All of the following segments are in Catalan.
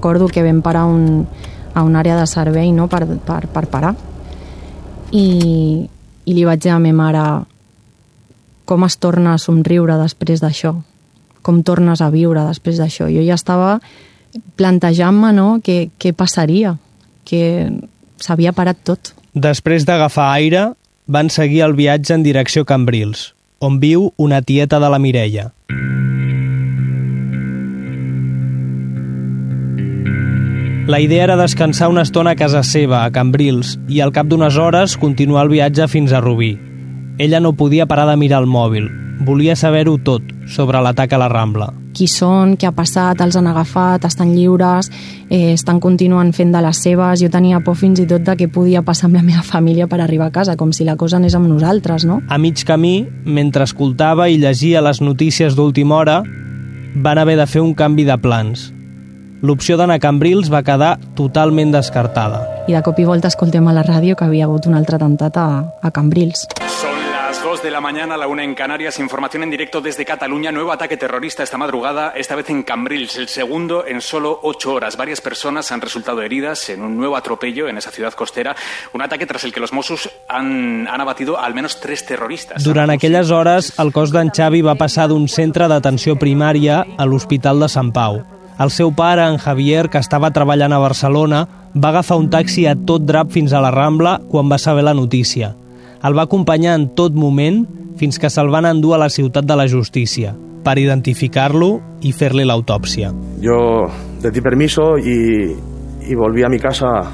recordo que vam parar a una àrea de servei, no?, per parar. I li vaig dir a la meva mare: com es torna a somriure després d'això? Com tornes a viure després d'això? Jo ja estava plantejant-me, no?, què passaria, que s'havia parat tot. Després d'agafar aire, van seguir el viatge en direcció a Cambrils, on viu una tieta de la Mireia. La idea era descansar una estona a casa seva, a Cambrils, i al cap d'unes hores continuar el viatge fins a Rubí. Ella no podia parar de mirar el mòbil. Volia saber-ho tot sobre l'atac a la Rambla. Qui són, què ha passat, els han agafat, estan lliures, estan continuant fent de les seves. Jo tenia por fins i tot de què podia passar amb la meva família per arribar a casa, com si la cosa anés amb nosaltres, no? A mig camí, mentre escoltava i llegia les notícies d'última hora, van haver de fer un canvi de plans. L'opció d'anar a Cambrils va quedar totalment descartada. I de cop i volta escoltem a la ràdio que havia hagut un altre atemptat a Cambrils. Son las 2 de la mañana, la 1 en Canarias. Información en directo desde Cataluña. Nuevo ataque terrorista esta madrugada, esta vez en Cambrils, el segundo en solo 8 horas. Varias personas han resultado heridas en un nuevo atropello en esa ciudad costera. Un ataque tras el que los Mossos han abatido al menos 3 terroristas. Durant aquelles hores, el cos d'en Xavi va passar d'un centre d'atenció primària a l'Hospital de Sant Pau. El seu pare, en Javier, que estava treballant a Barcelona, va agafar un taxi a tot drap fins a la Rambla quan va saber la notícia. El va acompanyar en tot moment fins que se'l van endur a la ciutat de la justícia per identificar-lo i fer-li l'autòpsia. Yo le di permiso y volví a mi casa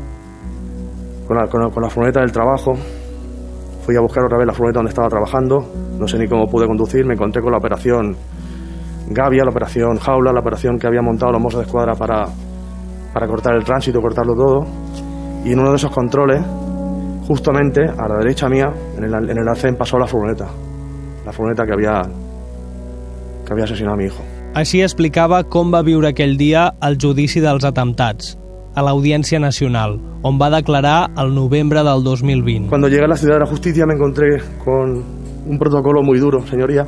con la furgoneta del trabajo. Fui a buscar otra vez la furgoneta donde estaba trabajando. No sé ni cómo pude conducir. Me encontré con la operación Gavia, la operación Jaula, la operación que habían montado los Mossos de Escuadra para cortar el tránsito, cortarlo todo. Y en uno de esos controles, justamente a la derecha mía, en el arcén, pasó la furgoneta que había asesinado a mi hijo. Així explicava com va viure aquell dia el judici dels atemptats, a l'Audiència Nacional, on va declarar el novembre del 2020. Cuando llegué a la Ciudad de la Justicia me encontré con un protocolo muy duro, señoría,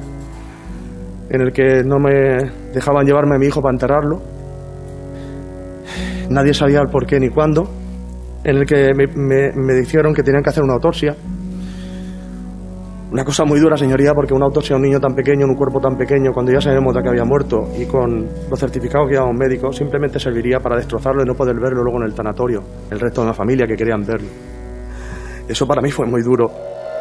en el que no me dejaban llevarme a mi hijo para enterrarlo. Nadie sabía el por qué ni cuándo. En el que me dijeron que tenían que hacer una autopsia. Una cosa muy dura, señoría, porque una autopsia a un niño tan pequeño, en un cuerpo tan pequeño, cuando ya sabemos de que había muerto y con los certificados que llevaban médicos, simplemente serviría para destrozarlo y no poder verlo luego en el tanatorio, el resto de la familia que querían verlo. Eso para mí fue muy duro.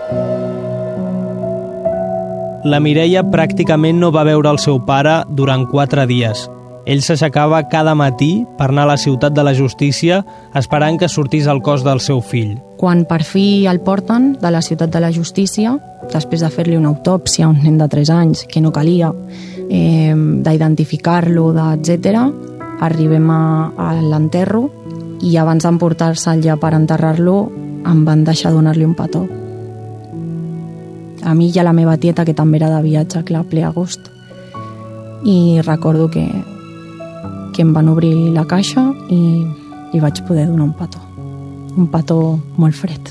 La Mireia pràcticament no va veure el seu pare durant 4 dies. Ell s'aixecava cada matí per anar a la ciutat de la justícia esperant que sortís el cos del seu fill. Quan per fi el porten de la ciutat de la justícia, després de fer-li una autòpsia a un nen de 3 anys, que no calia, d'identificar-lo, etc., arribem a l'enterro i abans d'emportar-se'l ja per enterrar-lo em van deixar donar-li un petó. A mi i a la meva tieta, que també era de viatge, clar, ple agost. I recordo que em van obrir la caixa i li vaig poder donar un petó. Un petó molt fred.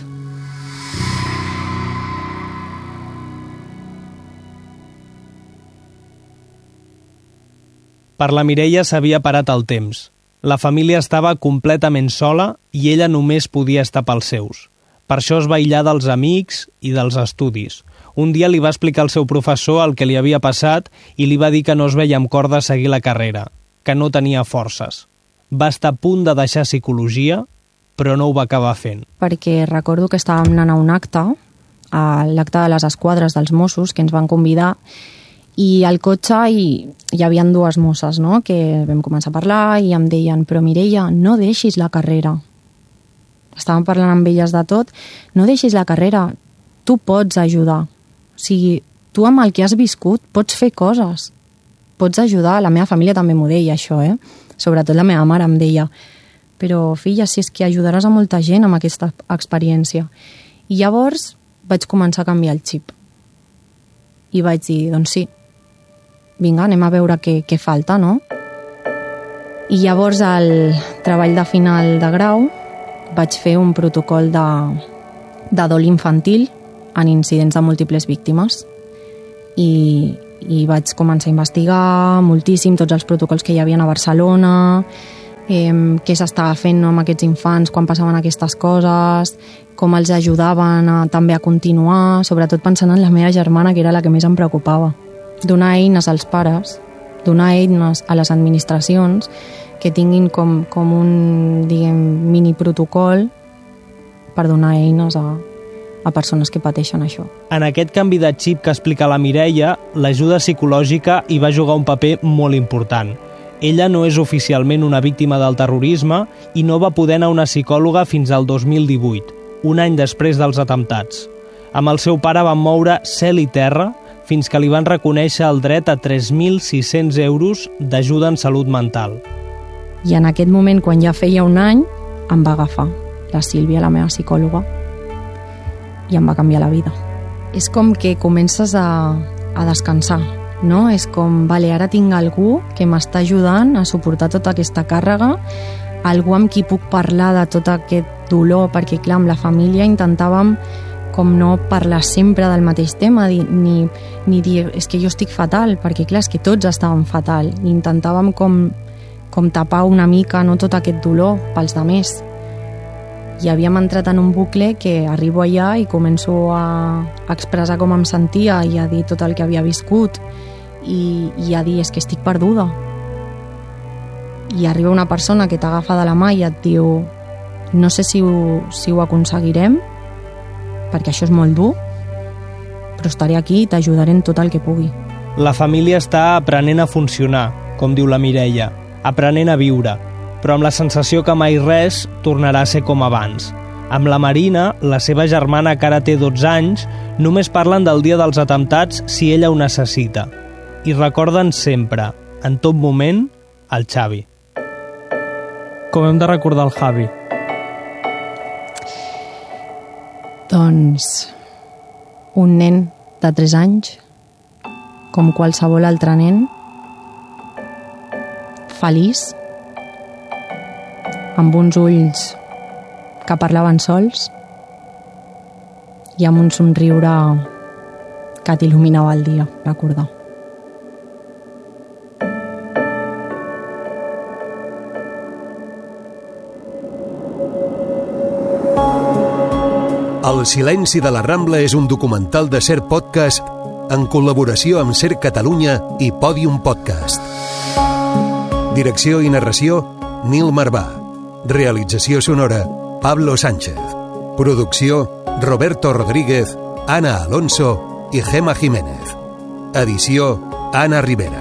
Per la Mireia s'havia parat el temps. La família estava completament sola i ella només podia estar pels seus. Per això es va aïllar dels amics i dels estudis. Un dia li va explicar al seu professor el que li havia passat i li va dir que no es veia amb cor de seguir la carrera, que no tenia forces. Va estar a punt de deixar psicologia, però no ho va acabar fent. Perquè recordo que estàvem anant a un acte, a l'acte de les esquadres dels Mossos, que ens van convidar, i al cotxe hi havia 2 mosses, no?, que vam començar a parlar i em deien: però Mireia, no deixis la carrera. Estàvem parlant amb elles de tot. No deixis la carrera, tu pots ajudar. O sigui, tu amb el que has viscut pots fer coses, pots ajudar. La meva família també m'ho deia, això, Sobretot la meva mare em deia: però filla, si és que ajudaràs a molta gent amb aquesta experiència. I llavors vaig començar a canviar el xip. I vaig dir, doncs sí, vinga, anem a veure què falta, no? I llavors al treball de final de grau vaig fer un protocol de dol infantil en incidents de múltiples víctimes i vaig començar a investigar moltíssim tots els protocols que hi havia a Barcelona què s'estava fent, no, amb aquests infants quan passaven aquestes coses, com els ajudaven també a continuar, sobretot pensant en la meva germana, que era la que més em preocupava. Donar eines als pares, donar eines a les administracions que tinguin com un, diguem, mini protocol per donar eines a persones que pateixen això. En aquest canvi de xip que explica la Mireia, l'ajuda psicològica hi va jugar un paper molt important. Ella no és oficialment una víctima del terrorisme i no va poder anar a una psicòloga fins al 2018, un any després dels atemptats. Amb el seu pare van moure cel i terra fins que li van reconèixer el dret a 3.600 euros d'ajuda en salut mental. I en aquest moment, quan ja feia un any, em va agafar la Sílvia, la meva psicòloga, i em va canviar la vida. És com que comences a descansar, no? És com, vale, ara tinc algú que m'està ajudant a suportar tota aquesta càrrega, algú amb qui puc parlar de tot aquest dolor, perquè clar, amb la família intentàvem com no parlar sempre del mateix tema, ni dir, és que jo estic fatal, perquè clar, és que tots estàvem fatal, i intentàvem com tapar una mica, no, tot aquest dolor pels demés. I havíem entrat en un bucle que arribo allà i començo a expressar com em sentia i a dir tot el que havia viscut i a dir, és que estic perduda. I arriba una persona que t'agafa de la mà i et diu, no sé si ho aconseguirem, perquè això és molt dur, però estaré aquí i t'ajudaré en tot el que pugui. La família està aprenent a funcionar, com diu la Mireia, aprenent a viure, però amb la sensació que mai res tornarà a ser com abans. Amb la Marina, la seva germana que ara té 12 anys, només parlen del dia dels atemptats si ella ho necessita. I recorden sempre, en tot moment, el Xavi. Com hem de recordar el Javi? Doncs un nen de 3 anys, com qualsevol altre nen, feliç, amb uns ulls que parlaven sols i amb un somriure que t'il·luminava el dia, recordar. El silenci de la Rambla és un documental de Ser Podcast en col·laboració amb Ser Catalunya i Podium Podcast. Direcció i narració, Nil Marvà. Realització sonora, Pablo Sánchez. Producció, Roberto Rodríguez, Ana Alonso i Gemma Jiménez. Edició, Ana Rivera.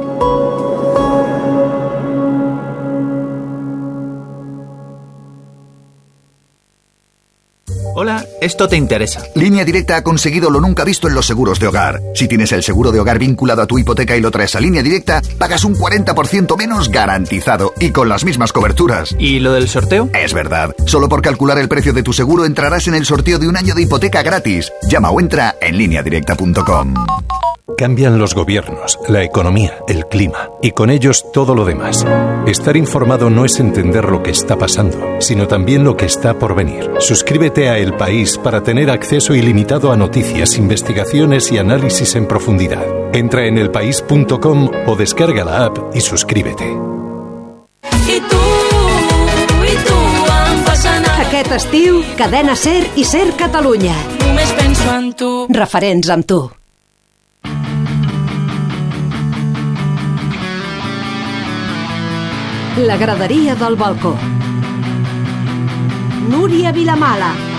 Hola, esto te interesa. Línea Directa ha conseguido lo nunca visto en los seguros de hogar. Si tienes el seguro de hogar vinculado a tu hipoteca y lo traes a Línea Directa, pagas un 40% menos garantizado y con las mismas coberturas. ¿Y lo del sorteo? Es verdad. Solo por calcular el precio de tu seguro entrarás en el sorteo de un año de hipoteca gratis. Llama o entra en lineadirecta.com. Cambian los gobiernos, la economía, el clima y con ellos todo lo demás. Estar informado no es entender lo que está pasando, sino también lo que está por venir. Suscríbete a El País para tener acceso ilimitado a noticias, investigaciones y análisis en profundidad. Entra en elpaís.com o descarga la app y suscríbete. Aquest estiu, Cadena Ser i Ser Catalunya. Només penso en tu. Referents amb tu. La graderia del balcó. Núria Vilamala.